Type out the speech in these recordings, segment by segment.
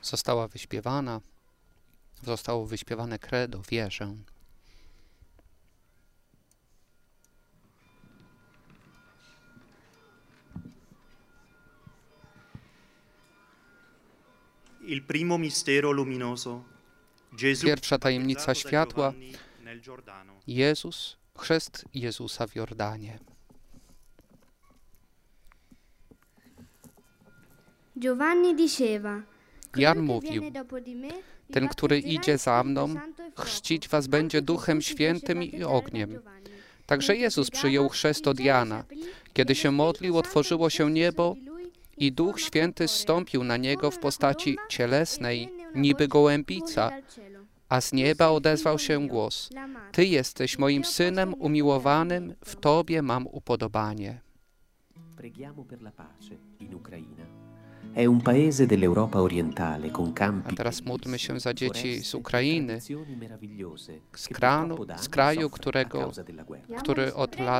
zostało wyśpiewane credo, wierzę. Il primo mistero luminoso. Pierwsza tajemnica światła, chrzest Jezusa w Jordanie. Jan mówił, ten, który idzie za mną, chrzcić was będzie Duchem Świętym i ogniem. Także Jezus przyjął chrzest od Jana. Kiedy się modlił, otworzyło się niebo i Duch Święty zstąpił na niego w postaci cielesnej, niby gołębica, a z nieba odezwał się głos: Ty jesteś moim Synem umiłowanym, w Tobie mam upodobanie. Preghiamo per la pace in Ucraina. È un paese dell'Europa orientale con campi. A teraz módlmy się za dzieci z Ukrainy, z kraju, który od lat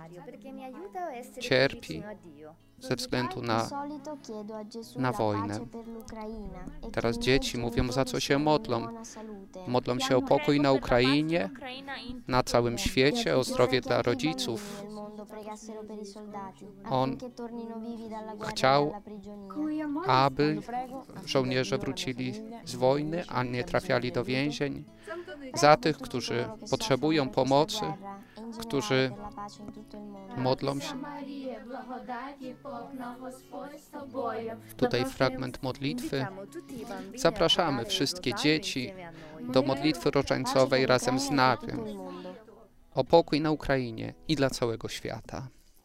cierpi ze względu na wojnę. Teraz dzieci mówią, za co się modlą. Modlą się o pokój na Ukrainie, na całym świecie, o zdrowie dla rodziców. On chciał, aby żołnierze wrócili z wojny, a nie trafiali do więzień. Za tych, którzy potrzebują pomocy, którzy modlą się. Tutaj fragment modlitwy. Zapraszamy wszystkie dzieci do modlitwy różańcowej razem z nami o pokój na Ukrainie i dla całego świata.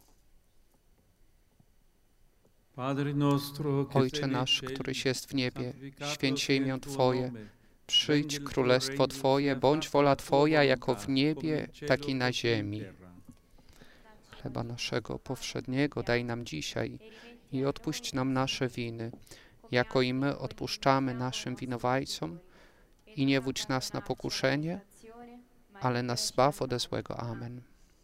Ojcze nasz, któryś jest w niebie, święć się imię Twoje, przyjdź królestwo Twoje, bądź wola Twoja, jako w niebie, tak i na ziemi. Chleba naszego powszedniego daj nam dzisiaj i odpuść nam nasze winy, jako i my odpuszczamy naszym winowajcom, i nie wódź nas na pokuszenie, ale nas zbaw ode złego. Amen.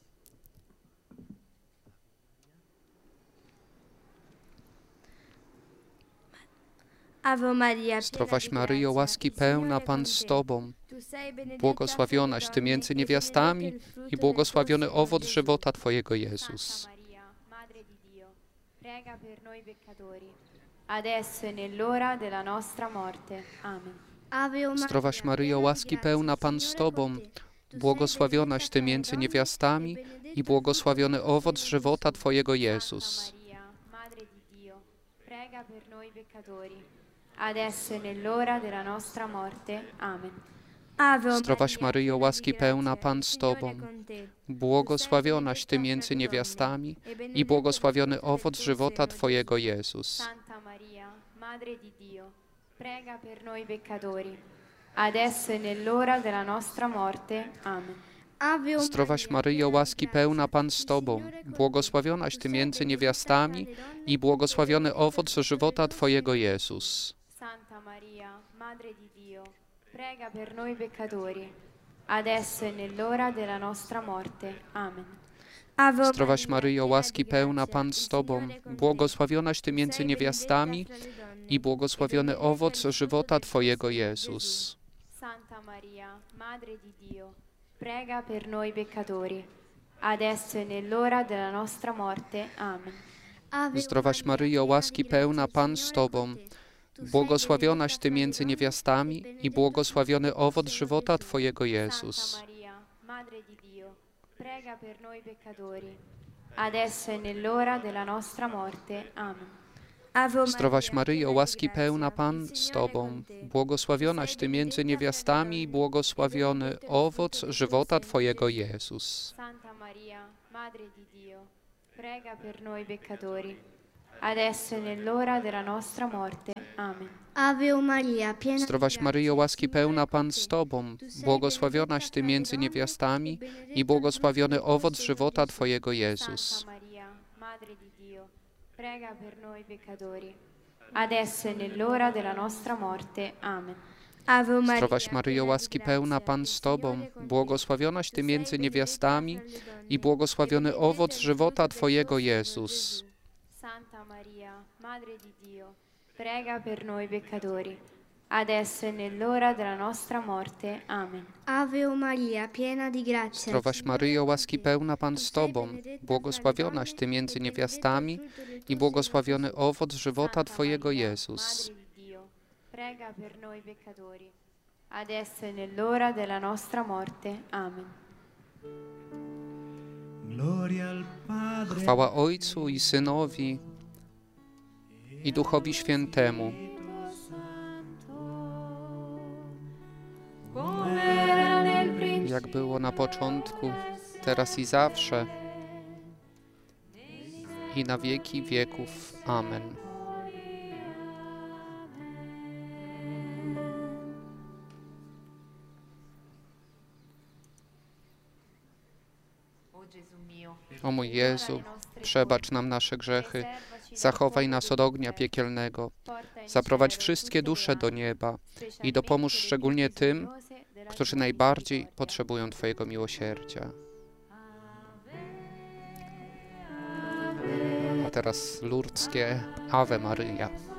Zdrowaś Maryjo, łaski pełna, Pan z Tobą, błogosławionaś Ty między niewiastami i błogosławiony owoc żywota Twojego, Jezus. Zdrowaś Maryjo, łaski pełna, Pan z Tobą, błogosławionaś Ty między niewiastami i błogosławiony owoc żywota Twojego, Jezus. Adesso e nell'ora della nostra morte. Amen. Zdrowaś Maryjo, łaski pełna, Pan z Tobą, błogosławionaś Ty między niewiastami i błogosławiony owoc żywota Twojego, Jezus. Santa Maria, Madre di Dio, prega per noi peccatori, adesso e nell'ora della nostra morte. Amen. Zdrowaś Maryjo, łaski pełna, Pan z Tobą, błogosławionaś Ty między niewiastami i błogosławiony owoc żywota Twojego, Jezus. Santa Maria, Madre di Dio, prega per noi peccatori, adesso e nell'ora della nostra morte. Amen. Zdrowaś Maryjo, łaski pełna, Pan z Tobą, błogosławionaś Ty między niewiastami i błogosławiony owoc żywota Twojego, Jezus. Santa Maria, Madre di Dio, prega per noi peccatori, adesso e nell'ora della nostra morte. Amen. Zdrowaś Maryjo, łaski pełna, Pan z Tobą, błogosławionaś Ty między niewiastami i błogosławiony owoc żywota Twojego, Jezus. Santa Maria, Madre di Dio, prega per noi peccatori, adesso e nell'ora della nostra morte. Amen. Zdrowaś Maryjo, łaski pełna, Pan z Tobą, błogosławionaś Ty między niewiastami i błogosławiony owoc żywota Twojego, Jezus. Santa Maria, Madre di Dio, prega per noi peccatori, adesso e nell'ora della nostra morte. Amen. Zdrowaś Maryjo, łaski pełna, Pan z Tobą, błogosławionaś Ty między niewiastami i błogosławiony owoc żywota Twojego, Jezus. Santa Maria, Madre di Dio, prega per noi peccatori, adesso e nell'ora della nostra morte. Amen. Zdrowaś Maryjo, łaski pełna, Pan z Tobą, błogosławionaś Ty między niewiastami i błogosławiony owoc żywota Twojego, Jezus. Santa Maria, Madre di Dio, prega per noi peccatori, adesso e nell'ora della nostra morte. Amen. Ave Maria, piena di grazia. Zdrowaś Maryjo, łaski pełna, Pan z Tobą, błogosławionaś Ty między niewiastami i błogosławiony owoc żywota Twojego, Jezus. Madre di Dio, prega per noi peccatori, adesso e nell'ora della nostra morte. Amen. Chwała Ojcu i Synowi i Duchowi Świętemu, jak było na początku, teraz i zawsze, i na wieki wieków. Amen. O mój Jezu, przebacz nam nasze grzechy, zachowaj nas od ognia piekielnego, zaprowadź wszystkie dusze do nieba i dopomóż szczególnie tym, którzy najbardziej potrzebują Twojego miłosierdzia. A teraz lurdzkie Ave Maryja.